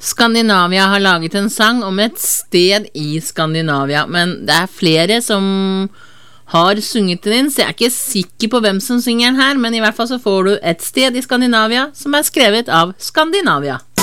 Skandinavia har laget en sang om et sted i Skandinavia, men det flere som har sunget den inn, så jeg ikke sikker på hvem som synger den her, men i hvert fall så får du et sted i Skandinavia som skrevet av Skandinavia.